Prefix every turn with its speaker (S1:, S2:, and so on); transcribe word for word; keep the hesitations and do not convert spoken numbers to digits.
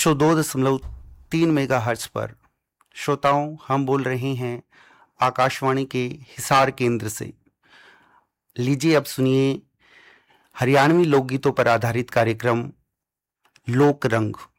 S1: सौ दो दशमलव तीन मेगा हर्ट्ज पर। श्रोताओं, हम बोल रहे हैं आकाशवाणी के हिसार केंद्र से। लीजिए अब सुनिए हरियाणवी लोकगीतों पर आधारित कार्यक्रम लोक रंग।